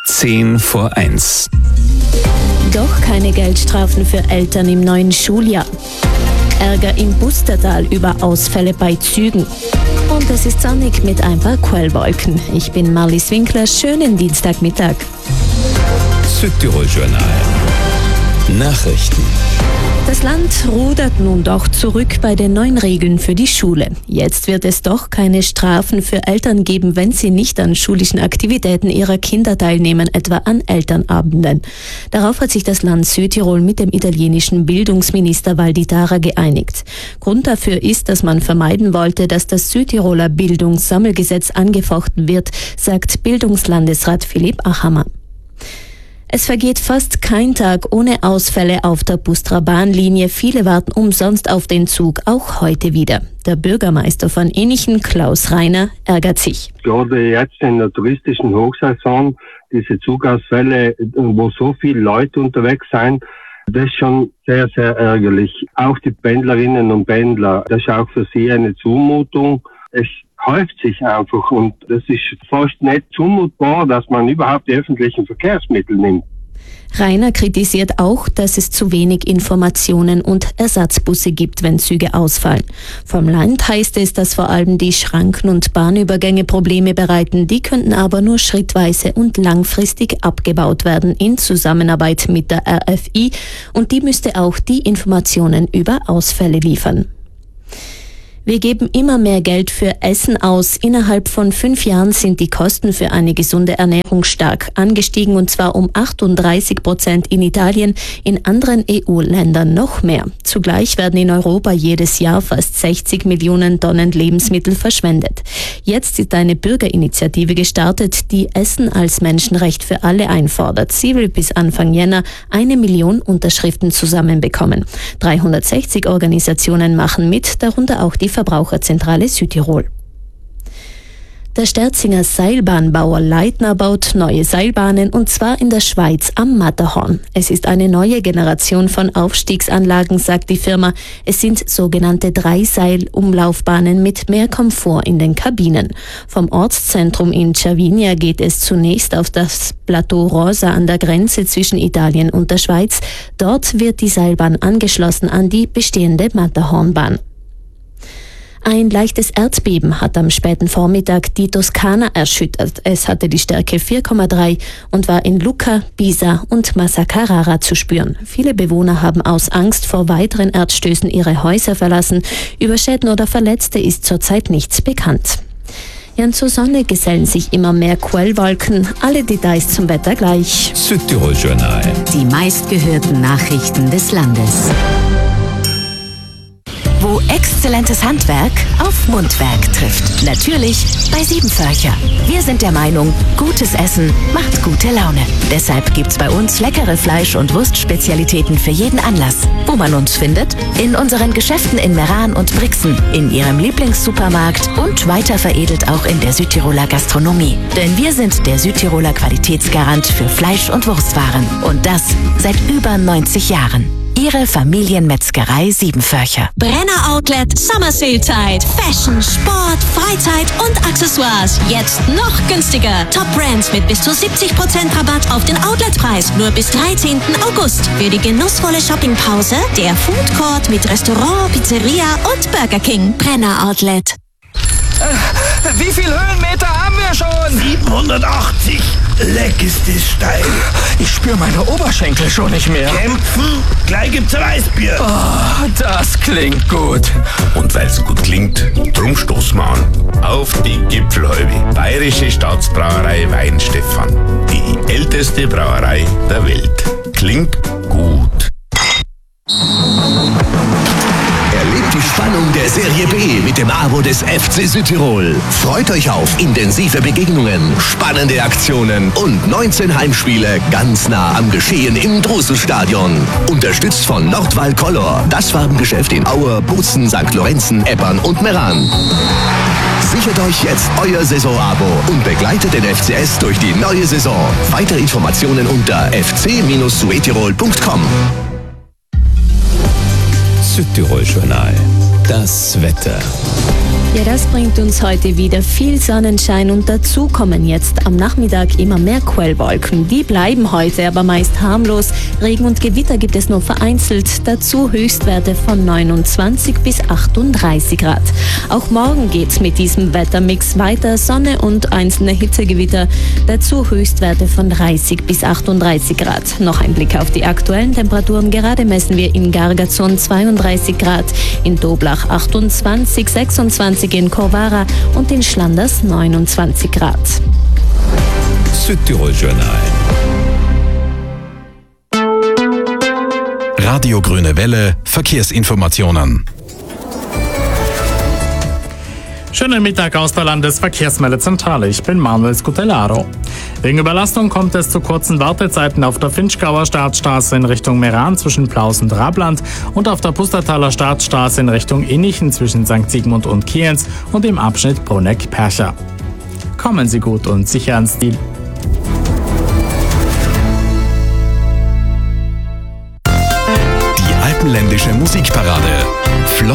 10:10. Doch keine Geldstrafen für Eltern im neuen Schuljahr. Ärger im Bustertal über Ausfälle bei Zügen. Und es ist sonnig mit ein paar Quellwolken. Ich bin Marlies Winkler, schönen Dienstagmittag. Südtirol-Journal. Nachrichten. Das Land rudert nun doch zurück bei den neuen Regeln für die Schule. Jetzt wird es doch keine Strafen für Eltern geben, wenn sie nicht an schulischen Aktivitäten ihrer Kinder teilnehmen, etwa an Elternabenden. Darauf hat sich das Land Südtirol mit dem italienischen Bildungsminister Valditara geeinigt. Grund dafür ist, dass man vermeiden wollte, dass das Südtiroler Bildungssammelgesetz angefochten wird, sagt Bildungslandesrat Philipp Achammer. Es vergeht fast kein Tag ohne Ausfälle auf der Bustra Bahnlinie. Viele warten umsonst auf den Zug, auch heute wieder. Der Bürgermeister von Enichen, Klaus Reiner, ärgert sich. Gerade jetzt in der touristischen Hochsaison, diese Zugausfälle, wo so viele Leute unterwegs sind, das ist schon sehr, sehr ärgerlich. Auch die Pendlerinnen und Pendler, das ist auch für sie eine Zumutung. Es häuft sich einfach und das ist fast nicht zumutbar, dass man überhaupt die öffentlichen Verkehrsmittel nimmt. Rainer kritisiert auch, dass es zu wenig Informationen und Ersatzbusse gibt, wenn Züge ausfallen. Vom Land heißt es, dass vor allem die Schranken und Bahnübergänge Probleme bereiten. Die könnten aber nur schrittweise und langfristig abgebaut werden in Zusammenarbeit mit der RFI und die müsste auch die Informationen über Ausfälle liefern. Wir geben immer mehr Geld für Essen aus. Innerhalb von 5 Jahren sind die Kosten für eine gesunde Ernährung stark angestiegen und zwar um 38% in Italien, in anderen EU-Ländern noch mehr. Zugleich werden in Europa jedes Jahr fast 60 Millionen Tonnen Lebensmittel verschwendet. Jetzt ist eine Bürgerinitiative gestartet, die Essen als Menschenrecht für alle einfordert. Sie will bis Anfang Jänner 1 Million Unterschriften zusammenbekommen. 360 Organisationen machen mit, darunter auch die Verbraucherzentrale Südtirol. Der Sterzinger Seilbahnbauer Leitner baut neue Seilbahnen und zwar in der Schweiz am Matterhorn. Es ist eine neue Generation von Aufstiegsanlagen, sagt die Firma. Es sind sogenannte Dreiseil-Umlaufbahnen mit mehr Komfort in den Kabinen. Vom Ortszentrum in Cervinia geht es zunächst auf das Plateau Rosa an der Grenze zwischen Italien und der Schweiz. Dort wird die Seilbahn angeschlossen an die bestehende Matterhornbahn. Ein leichtes Erdbeben hat am späten Vormittag die Toskana erschüttert. Es hatte die Stärke 4,3 und war in Lucca, Pisa und Massa Carrara zu spüren. Viele Bewohner haben aus Angst vor weiteren Erdstößen ihre Häuser verlassen. Über Schäden oder Verletzte ist zurzeit nichts bekannt. Ja, zur Sonne gesellen sich immer mehr Quellwolken. Alle Details zum Wetter gleich. Südtirol-Journal. Die meistgehörten Nachrichten des Landes. Wo exzellentes Handwerk auf Mundwerk trifft. Natürlich bei Siebenförcher. Wir sind der Meinung, gutes Essen macht gute Laune. Deshalb gibt's bei uns leckere Fleisch- und Wurstspezialitäten für jeden Anlass. Wo man uns findet? In unseren Geschäften in Meran und Brixen, in Ihrem Lieblingssupermarkt und weiter veredelt auch in der Südtiroler Gastronomie. Denn wir sind der Südtiroler Qualitätsgarant für Fleisch- und Wurstwaren. Und das seit über 90 Jahren. Ihre Familienmetzgerei Siebenförcher. Brenner Outlet Summer Sale Zeit. Fashion, Sport, Freizeit und Accessoires. Jetzt noch günstiger. Top Brands mit bis zu 70% Rabatt auf den Outletpreis. Nur bis 13. August. Für die genussvolle Shoppingpause der Food Court mit Restaurant, Pizzeria und Burger King. Brenner Outlet. Wie viel Höhenmeter haben wir schon? 780. Leck ist das steil. Ich spüre meine Oberschenkel schon nicht mehr. Kämpfen? Gleich gibt's Weißbier. Oh, das klingt gut. Und weil's gut klingt, drum stoßen wir an. Auf die Gipfelhäube. Bayerische Staatsbrauerei Weinstefan. Die älteste Brauerei der Welt. Klingt gut. Erlebt die Spannung der Serie B mit dem Abo des FC Südtirol. Freut euch auf intensive Begegnungen, spannende Aktionen und 19 Heimspiele ganz nah am Geschehen im Druselstadion. Unterstützt von Nordwall Color, das Farbengeschäft in Auer, Bozen, St. Lorenzen, Eppern und Meran. Sichert euch jetzt euer Saisonabo und begleitet den FCS durch die neue Saison. Weitere Informationen unter fc-suetirol.com. Südtirol-Journal. Das Wetter. Ja, das bringt uns heute wieder viel Sonnenschein und dazu kommen jetzt am Nachmittag immer mehr Quellwolken. Die bleiben heute aber meist harmlos. Regen und Gewitter gibt es nur vereinzelt. Dazu Höchstwerte von 29 bis 38 Grad. Auch morgen geht's mit diesem Wettermix weiter. Sonne und einzelne Hitzegewitter. Dazu Höchstwerte von 30 bis 38 Grad. Noch ein Blick auf die aktuellen Temperaturen. Gerade messen wir in Gargazon 32 Grad, in Doblach 28, 26 in Korvara und in Schlanders 29 Grad. Südtirol Journal. Radio Grüne Welle, Verkehrsinformationen. Schönen Mittag aus der Landesverkehrsmeldezentrale. Ich bin Manuel Scutellaro. Wegen Überlastung kommt es zu kurzen Wartezeiten auf der Finchgauer Staatsstraße in Richtung Meran zwischen Plaus und Rabland und auf der Pustertaler Staatsstraße in Richtung Innichen zwischen St. Sigmund und Kienz und im Abschnitt Bruneck-Percha. Kommen Sie gut und sicher ans Ziel. Die alpenländische Musikparade.